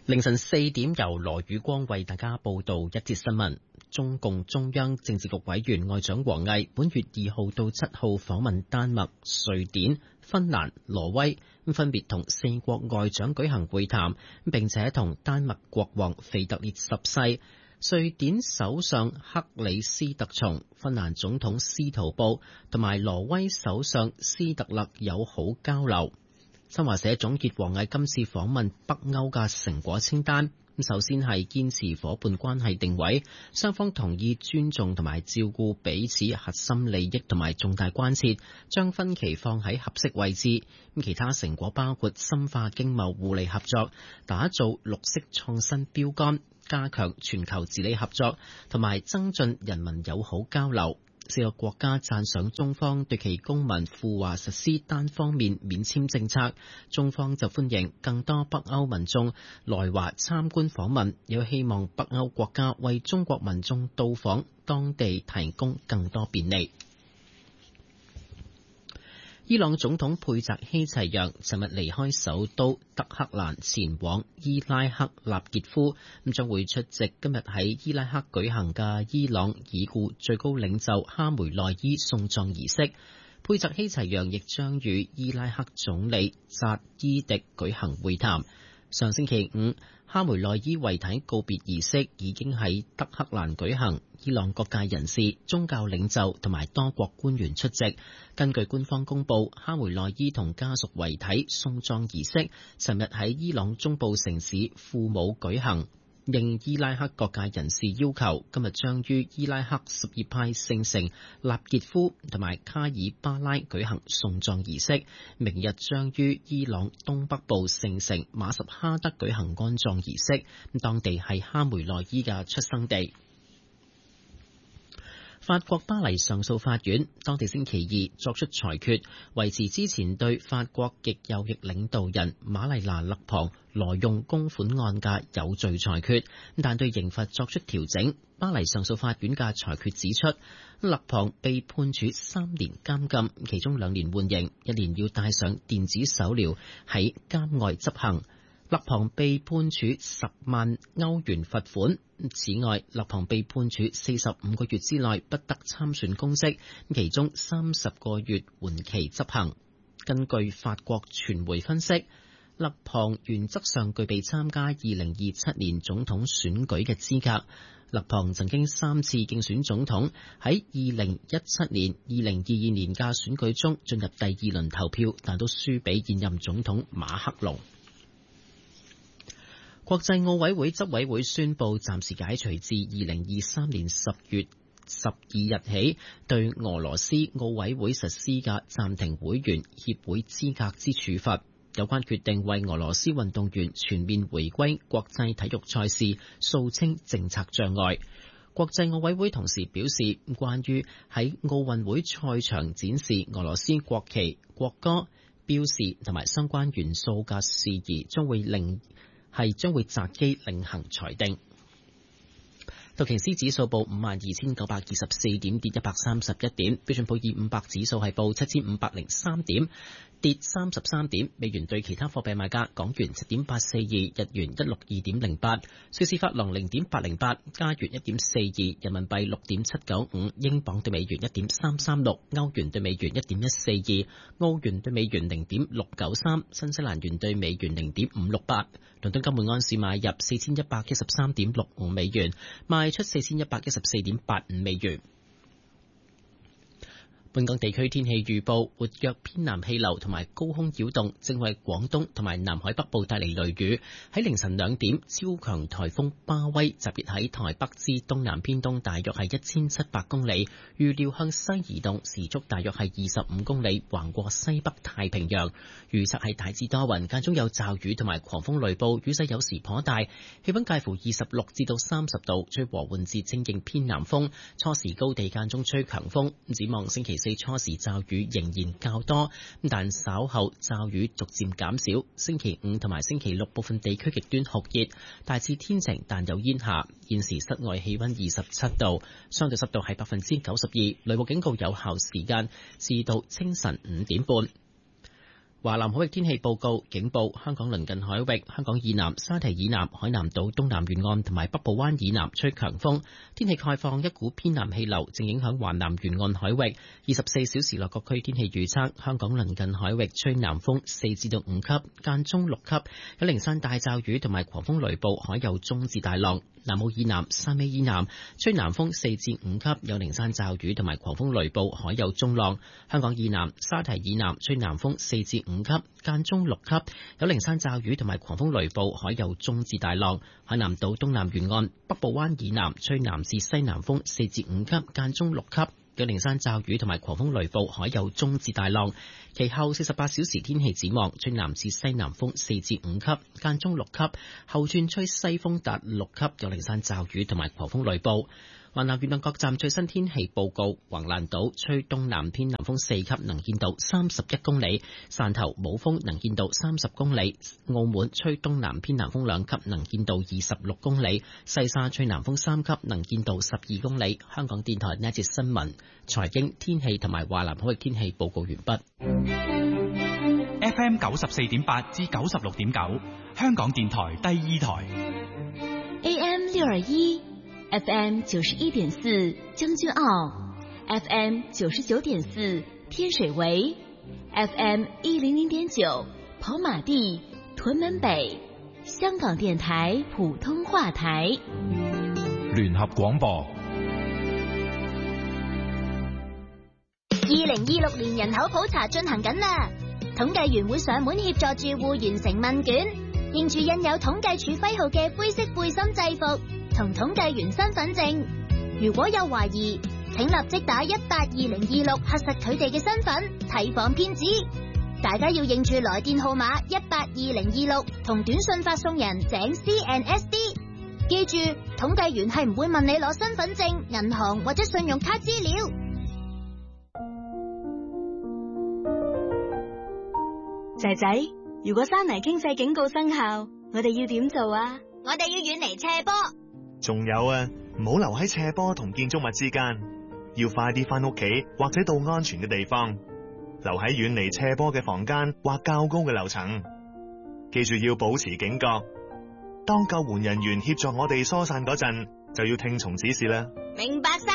凌晨4點，由羅宇光為大家報道一節新聞。中共中央政治局委員外長王毅本月2號到7號訪問丹麥、瑞典、芬蘭、挪威，分別同4國外長舉行會談，並且同丹麥國王腓特烈十世、瑞典首相克里斯特松、芬蘭總統斯圖布同埋挪威首相斯特勒友好交流。新華社總結王毅今次訪問北歐嘅成果清單，首先係堅持伙伴關係定位，雙方同意尊重同埋照顧彼此核心利益同埋重大關切，將分歧放喺合適位置。其他成果包括深化經貿互利合作，打造綠色創新標杆，加強全球治理合作，同埋增進人民友好交流。4個國家讚賞中方對其公民赴華實施單方面免簽政策，中方就歡迎更多北歐民眾來華參觀訪問，又希望北歐國家為中國民眾到訪當地提供更多便利。伊朗總統佩澤希齊揚尋日離開首都德黑蘭，前往伊拉克納傑夫，將會出席今日喺伊拉克舉行嘅伊朗已故最高領袖哈梅內伊送葬儀式。佩澤希齊揚亦將與伊拉克總理扎伊迪舉行會談。上星期五，哈梅內伊遺體告別儀式已經喺德黑蘭舉行，伊朗各界人士、宗教領袖同埋多國官員出席。根據官方公佈，哈梅內伊同家屬遺體送葬儀式尋日喺伊朗中部城市庫姆舉行。應伊拉克各界人士要求，今日將於伊拉克什葉派聖城納傑夫同埋卡爾巴拉舉行送葬儀式，明日將於伊朗東北部聖城馬什哈德舉行安葬儀式，當地係哈梅內伊嘅出生地。法國巴黎上訴法院當地星期二作出裁決，維持之前對法國極右翼領導人瑪麗娜勒龐挪用公款案嘅有罪裁決，但對刑罰作出調整。巴黎上訴法院嘅裁決指出，勒龐被判處3年監禁，其中2年緩刑，1年要戴上電子手鐐喺監外執行。勒龐被判處10萬歐元罰款。此外，勒龐被判處45個月之內不得參選公職，其中30個月緩期執行。根據法國傳媒分析，勒龐原則上具備參加2027年總統選舉嘅資格。勒龐曾經3次競選總統，喺2017年、2022年嘅選舉中進入第2輪投票，但都輸俾現任總統馬克龍。國際奧委會執委會宣布暫時解除自2023年10月12日起對俄羅斯奧委會實施嘅暫停會員協會資格之處罰。有關決定為俄羅斯運動員全面回歸國際體育賽事掃清政策障礙。國際奧委會同時表示，關於喺奧運會賽場展示俄羅斯國旗、國歌、標示同埋相關元素嘅事宜，將會擇機另行裁定。道瓊斯指數報52,924點，跌131點；標準普爾500指數係報7,503點，跌33點。美元對其他貨幣賣價：港元7.842，日元162.08，瑞士法郎0.808，加元1.42，人民幣6.795，英鎊對美元1.336，歐元對美元1.142，澳元對美元0.693，新西蘭元對美元0.568。倫敦金每安士買入4113.65美元，賣出4114.85美元。本港地區天氣預報：活躍偏南氣流同埋高空擾動正為廣東同埋南海北部帶嚟雷雨。喺凌晨2點，超強颱風巴威集結喺台北至東南偏東大約係1700公里，預料向西移動，時速大約係25公里，橫過西北太平洋。預測係大致多雲，間中有驟雨同埋狂風雷暴，雨勢有時頗大，氣溫介乎26至到30度，吹和緩至清勁偏南風，初時高地間中吹強風。展望星期4初時驟雨仍然較多，但稍後驟雨逐漸減少。星期5同埋星期6部分地區極端酷熱，大致天晴但有煙霞。現時室外氣溫27度，相對濕度係92%，雷暴警告有效時間至到清晨5點半。 華南海域天氣報告警報：香港鄰近海域、香港以南、沙堤以南、海南島東南沿岸同埋北部灣以南吹強風。天氣概況：一股偏南氣流正影響華南沿岸海域。24小時內各區天氣預測：香港鄰近海域吹南風4至到5級，間中6級，有零散大驟雨同埋狂風雷暴，海有中至大浪。南澳以南、汕尾以南吹南風4至5級，有零散驟雨同埋狂風雷暴，海有中浪。香港以南、沙堤以南吹南風4至5級，間中6級，有零散驟雨同埋狂風雷暴，海有中至大浪。海南島東南沿岸、北部灣以南吹南至西南風4至5級，間中6級，有零散驟雨同埋狂風雷暴，海有中至大浪。其後48小時天氣展望：吹南至西南風4至5級，間中6級，後轉吹西風達6級，有零散驟雨同埋狂風雷暴。華南沿岸各站最新天氣報告：橫瀾島吹東南偏南風4級，能見度31公里；汕頭冇風，能見度30公里；澳門吹東南偏南風2級，能見度26公里；西沙吹南風3級，能見度12公里。香港電台呢一節新聞、財經、天氣同埋華南海域天氣報告完畢。 FM 94.8至96.9，香港電台第二台。 AM 621，FM 91.4將軍澳，FM 99.4天水圍，FM 100.9跑馬地、屯門北，香港電台普通話台。 聯合廣播。 2026年人口普查進行緊啦，統計員會上門協助住戶完成問卷，認住印有統計處徽號嘅灰色背心制服同統計員身份證。如果有懷疑，請立即打182026核實佢哋嘅身份，提防騙子。大家要認住來電號碼182026同短信發送人井 CNSD。記住，統計員係唔會問你攞身份證、銀行或者信用卡資料。 仔仔，如果山泥傾瀉警告生效，我哋要點做啊？ 我哋要遠離斜坡。 仲有啊，唔好留喺斜坡同建築物之間，要快啲翻屋企或者到安全嘅地方，留喺遠離斜坡嘅房間或較高嘅樓層。記住要保持警覺，當救援人員協助我哋疏散嗰陣，就要聽從指示啦。 明白晒。